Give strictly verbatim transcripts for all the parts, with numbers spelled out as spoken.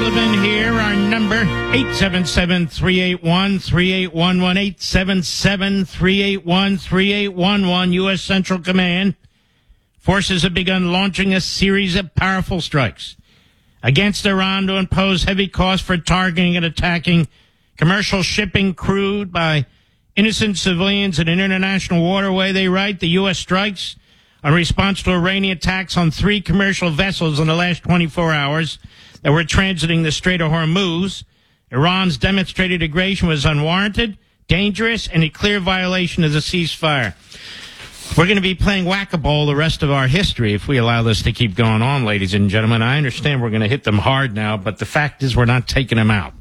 Levin here. Our number, eight seven seven, three eight one, three eight one one, eight seven seven, three eight one, three eight one one. U S. Central Command. Forces have begun launching a series of powerful strikes against Iran to impose heavy costs for targeting and attacking commercial shipping crewed by innocent civilians in an international waterway. They write the U S strikes in response to Iranian attacks on three commercial vessels in the last twenty-four hours that were transiting the Strait of Hormuz. Iran's demonstrated aggression was unwarranted, dangerous, and a clear violation of the ceasefire. We're going to be playing whack-a-mole the rest of our history if we allow this to keep going on, ladies and gentlemen. I understand we're going to hit them hard now, but the fact is we're not taking them out.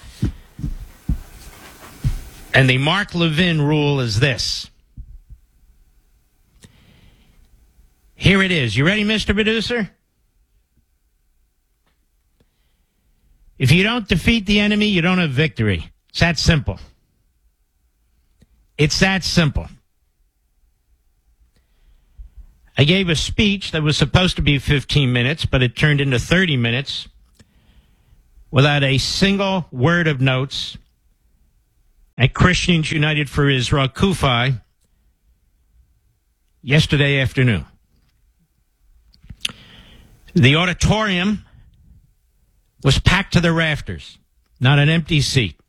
And the Mark Levin rule is this. Here it is. You ready, Mister Producer? If you don't defeat the enemy, you don't have victory. It's that simple. It's that simple. I gave a speech that was supposed to be fifteen minutes, but it turned into thirty minutes without a single word of notes at Christians United for Israel, Kufi, yesterday afternoon. The auditorium was packed to the rafters, not an empty seat,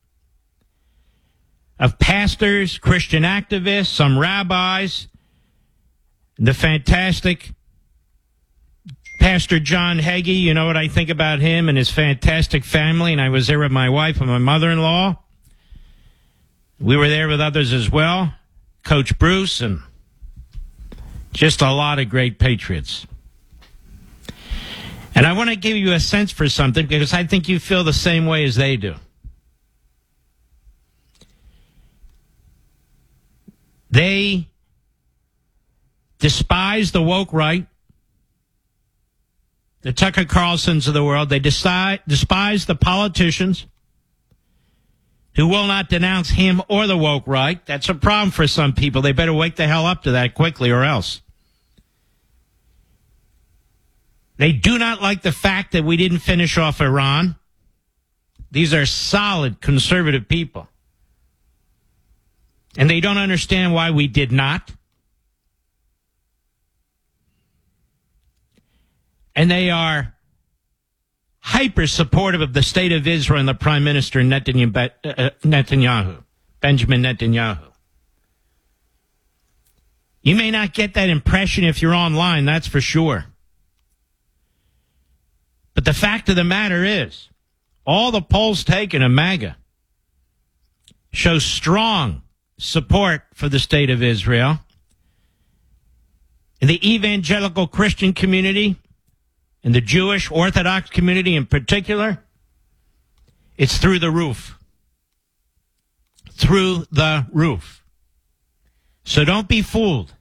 of pastors, Christian activists, some rabbis, the fantastic Pastor John Hagee. You know what I think about him and his fantastic family, and I was there with my wife and my mother-in-law. We were there with others as well, Coach Bruce, and just a lot of great patriots. And I want to give you a sense for something because I think you feel the same way as they do. They despise the woke right, the Tucker Carlsons of the world. They despise, despise the politicians who will not denounce him or the woke right. That's a problem for some people. They better wake the hell up to that quickly or else. They do not like the fact that we didn't finish off Iran. These are solid conservative people. And they don't understand why we did not. And they are hyper supportive of the state of Israel and the Prime Minister Netanyahu, Benjamin Netanyahu. You may not get that impression if you're online, that's for sure. But the fact of the matter is, all the polls taken in MAGA show strong support for the state of Israel. In the evangelical Christian community, in the Jewish Orthodox community in particular, it's through the roof. Through the roof. So don't be fooled.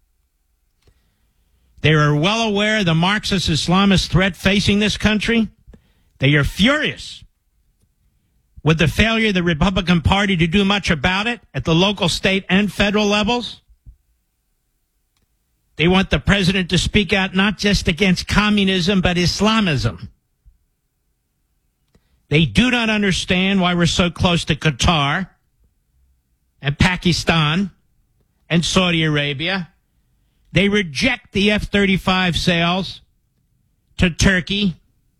They are well aware of the Marxist Islamist threat facing this country. They are furious with the failure of the Republican Party to do much about it at the local, state, and federal levels. They want the president to speak out not just against communism, but Islamism. They do not understand why we're so close to Qatar and Pakistan and Saudi Arabia. They reject the F thirty-five sales to Turkey.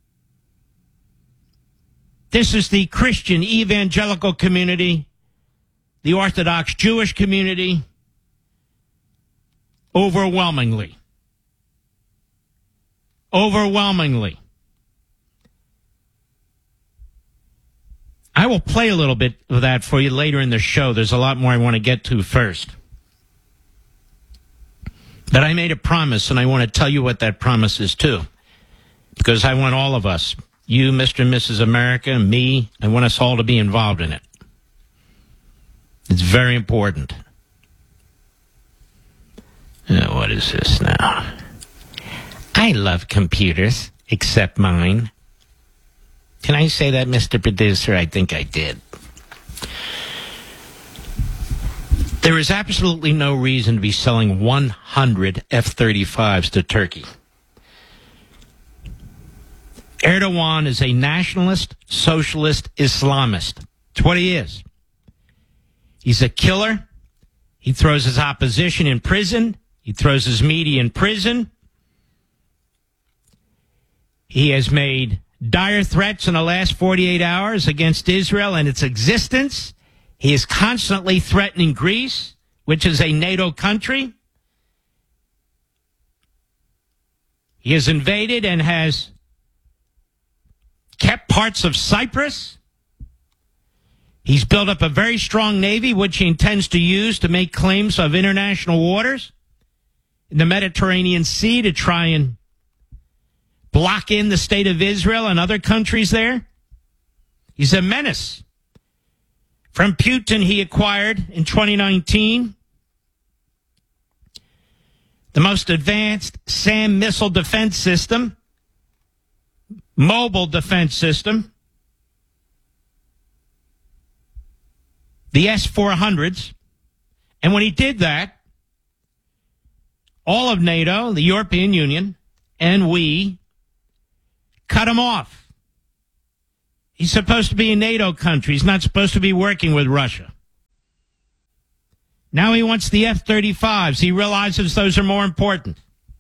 This is the Christian evangelical community, the Orthodox Jewish community, overwhelmingly. Overwhelmingly. I will play a little bit of that for you later in the show. There's a lot more I want to get to first. But I made a promise, and I want to tell you what that promise is, too. Because I want all of us, you, Mister and Missus America, me, I want us all to be involved in it. It's very important. Now, what is this now? I love computers, except mine. Can I say that, Mister Producer? I think I did. There is absolutely no reason to be selling one hundred F thirty-fives to Turkey. Erdogan is a nationalist, socialist, Islamist. That's what he is. He's a killer. He throws his opposition in prison. He throws his media in prison. He has made dire threats in the last forty-eight hours against Israel and its existence. He is constantly threatening Greece, which is a NATO country. He has invaded and has kept parts of Cyprus. He's built up a very strong navy, which he intends to use to make claims of international waters in the Mediterranean Sea to try and block in the state of Israel and other countries there. He's a menace. From Putin, he acquired in twenty nineteen the most advanced SAM missile defense system, mobile defense system, the S four hundreds. And when he did that, all of NATO, the European Union, and we cut him off. He's supposed to be a NATO country. He's not supposed to be working with Russia. Now he wants the F thirty-fives. He realizes those are more important.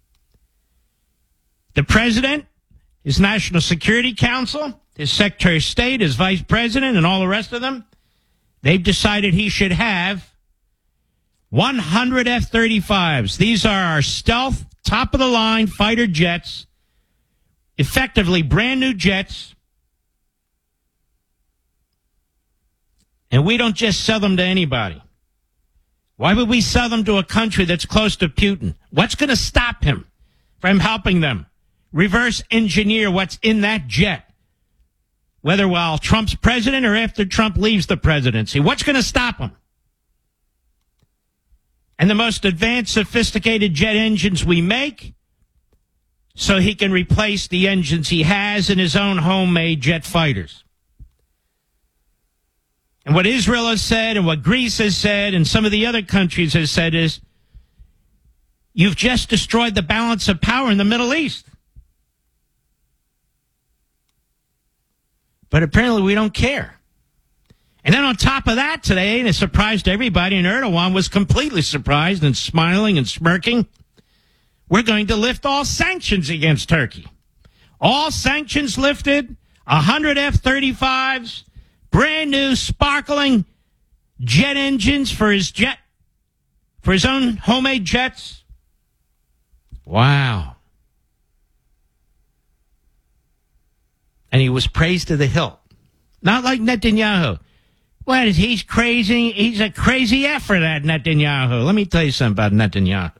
The president, his National Security Council, his Secretary of State, his Vice President, and all the rest of them, they've decided he should have one hundred F thirty-fives. These are our stealth, top-of-the-line fighter jets, effectively brand new jets. And we don't just sell them to anybody. Why would we sell them to a country that's close to Putin? What's going to stop him from helping them reverse engineer what's in that jet? Whether while Trump's president or after Trump leaves the presidency. What's going to stop him? And the most advanced, sophisticated jet engines we make, so he can replace the engines he has in his own homemade jet fighters. And what Israel has said and what Greece has said and some of the other countries have said is, you've just destroyed the balance of power in the Middle East. But apparently we don't care. And then on top of that today, and it surprised everybody, and Erdogan was completely surprised and smiling and smirking, we're going to lift all sanctions against Turkey. All sanctions lifted, one hundred F thirty-fives, brand new sparkling jet engines for his jet, for his own homemade jets. Wow. And he was praised to the hilt. Not like Netanyahu. What is he's crazy? He's a crazy F for that Netanyahu. Let me tell you something about Netanyahu.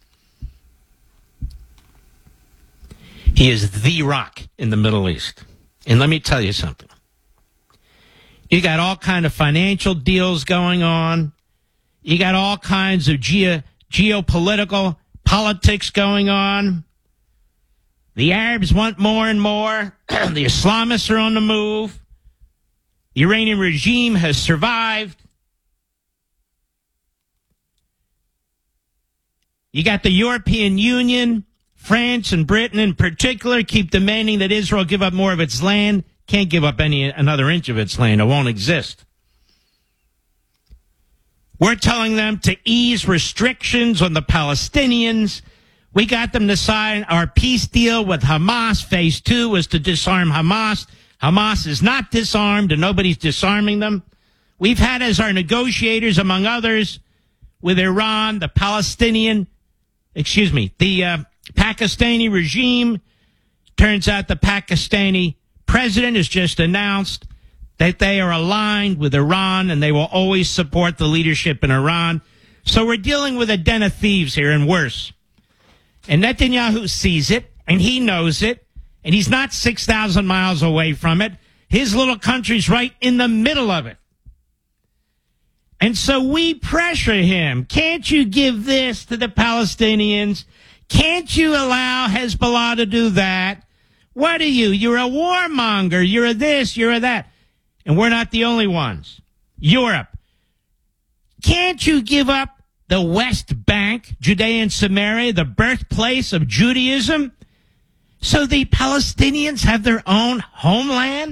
He is the rock in the Middle East. And let me tell you something. You got all kind of financial deals going on. You got all kinds of geo, geopolitical politics going on. The Arabs want more and more. The Islamists are on the move. The Iranian regime has survived. You got the European Union, France and Britain in particular, keep demanding that Israel give up more of its land. Can't give up any another inch of its land. It won't exist. We're telling them to ease restrictions on the Palestinians. We got them to sign our peace deal with Hamas. Phase two was to disarm Hamas. Hamas is not disarmed, and nobody's disarming them. We've had as our negotiators, among others, with Iran, the Palestinian, excuse me, the uh, Pakistani regime. Turns out the Pakistani president has just announced that they are aligned with Iran and they will always support the leadership in Iran. So we're dealing with a den of thieves here and worse. And Netanyahu sees it and he knows it and he's not six thousand miles away from it. His little country's right in the middle of it. And so we pressure him. Can't you give this to the Palestinians? Can't you allow Hezbollah to do that? What are you? You're a warmonger. You're a this, you're a that. And we're not the only ones. Europe. Can't you give up the West Bank, Judea and Samaria, the birthplace of Judaism? So the Palestinians have their own homeland?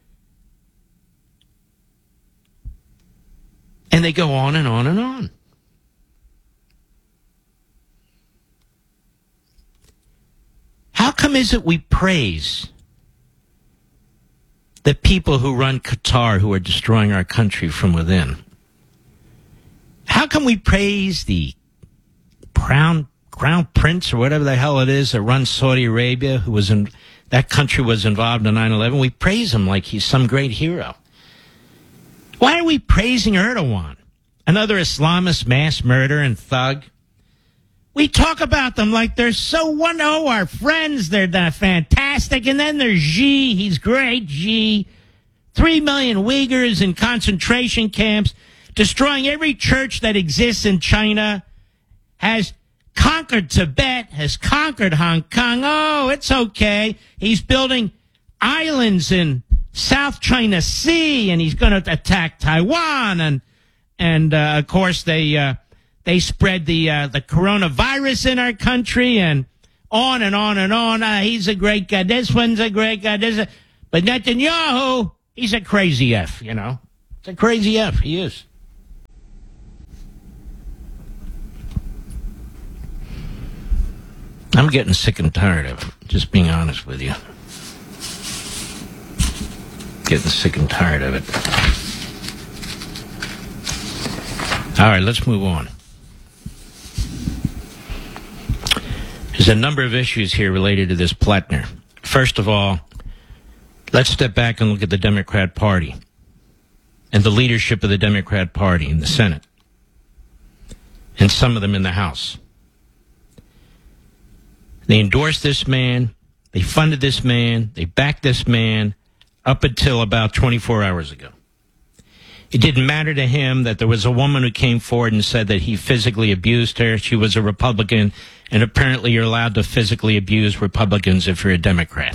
And they go on and on and on. How come is it we praise the people who run Qatar who are destroying our country from within? How come we praise the crown, crown prince or whatever the hell it is that runs Saudi Arabia, who was in, that country was involved in nine eleven? We praise him like he's some great hero. Why are we praising Erdogan, another Islamist mass murderer and thug? We talk about them like they're so wonderful. Oh, our friends, they're, they're fantastic. And then there's Xi. He's great, Xi. Three million Uyghurs in concentration camps, destroying every church that exists in China, has conquered Tibet, has conquered Hong Kong. Oh, it's okay. He's building islands in South China Sea, and he's going to attack Taiwan. And, and uh, of course, they... Uh, They spread the uh, the coronavirus in our country, and on and on and on. Uh, he's a great guy. This one's a great guy. This, a... but Netanyahu, he's a crazy F. You know, it's a crazy F. He is. I'm getting sick and tired of it. Just being honest with you, getting sick and tired of it. All right, let's move on. There's a number of issues here related to this Pletner. First of all, let's step back and look at the Democrat Party and the leadership of the Democrat Party in the Senate and some of them in the House. They endorsed this man. They funded this man. They backed this man up until about twenty-four hours ago. It didn't matter to him that there was a woman who came forward and said that he physically abused her. She was a Republican, and apparently you're allowed to physically abuse Republicans if you're a Democrat.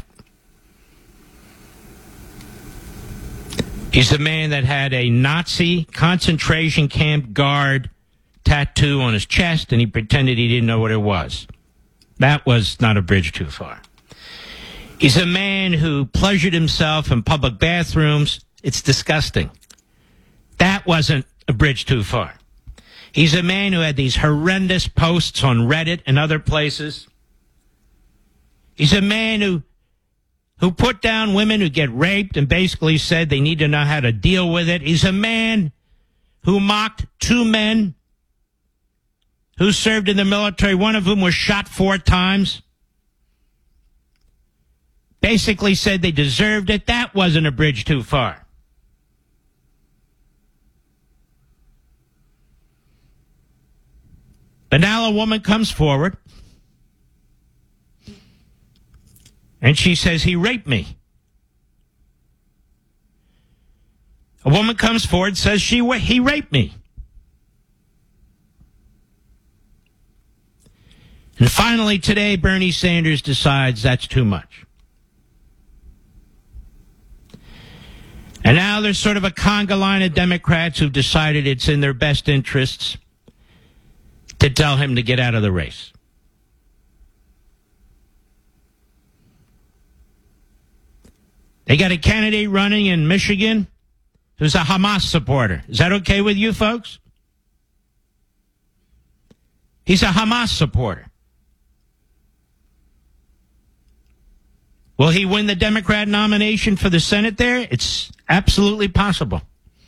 He's the man that had a Nazi concentration camp guard tattoo on his chest, and he pretended he didn't know what it was. That was not a bridge too far. He's a man who pleasured himself in public bathrooms. It's disgusting. That wasn't a bridge too far. He's a man who had these horrendous posts on Reddit and other places. He's a man who who put down women who get raped and basically said they need to know how to deal with it. He's a man who mocked two men who served in the military, one of whom was shot four times. Basically said they deserved it. That wasn't a bridge too far. But now a woman comes forward, and she says, he raped me. A woman comes forward and says, she, he raped me. And finally today, Bernie Sanders decides that's too much. And now there's sort of a conga line of Democrats who've decided it's in their best interests to tell him to get out of the race. They got a candidate running in Michigan who's a Hamas supporter. Is that okay with you folks? He's a Hamas supporter. Will he win the Democrat nomination for the Senate there? It's absolutely possible.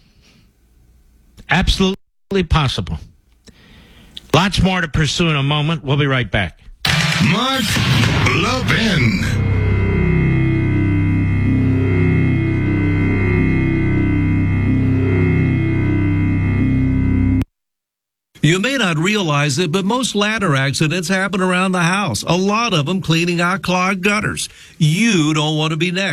Absolutely possible. Lots more to pursue in a moment. We'll be right back. Mark Levin. You may not realize it, but most ladder accidents happen around the house. A lot of them cleaning out clogged gutters. You don't want to be next.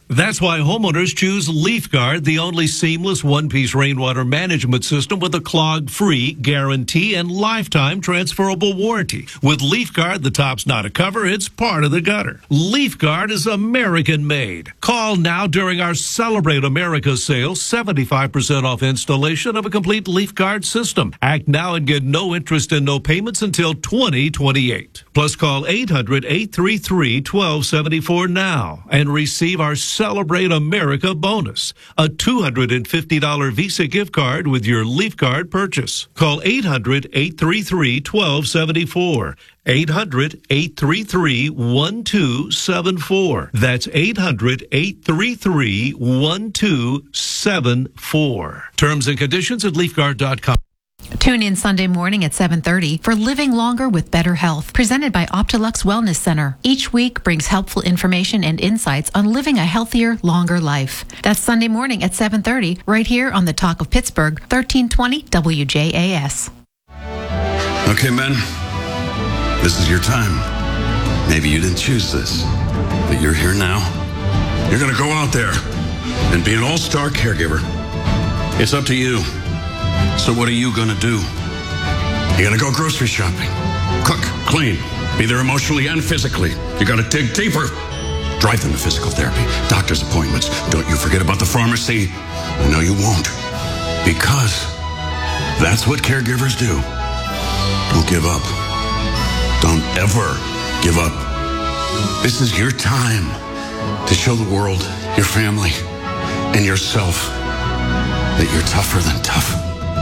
That's why homeowners choose LeafGuard, the only seamless one-piece rainwater management system with a clog-free guarantee and lifetime transferable warranty. With LeafGuard, the top's not a cover, it's part of the gutter. LeafGuard is American-made. Call now during our Celebrate America sale, seventy-five percent off installation of a complete LeafGuard system. Act now and get no interest and no payments until twenty twenty-eight. Plus, call eight hundred, eight three three, one two seven four now and receive our Celebrate America bonus, a two hundred fifty dollars Visa gift card with your LeafGuard purchase. Call eight hundred, eight three three, one two seven four. eight hundred, eight three three, one two seven four. That's eight hundred, eight three three, one two seven four. Terms and conditions at leafguard dot com. Tune in Sunday morning at seven thirty for Living Longer with Better Health, presented by Optilux Wellness Center. Each week brings helpful information and insights on living a healthier, longer life. That's Sunday morning at seven thirty, right here on the Talk of Pittsburgh, thirteen twenty W J A S. Okay, men, this is your time. Maybe you didn't choose this, but you're here now. You're going to go out there and be an all-star caregiver. It's up to you. So what are you going to do? You're going to go grocery shopping, cook, clean, be there emotionally and physically. You got to dig deeper. Drive them to physical therapy, doctor's appointments. Don't you forget about the pharmacy. I know you won't, because that's what caregivers do. Don't give up. Don't ever give up. This is your time to show the world, your family, and yourself that you're tougher than tough.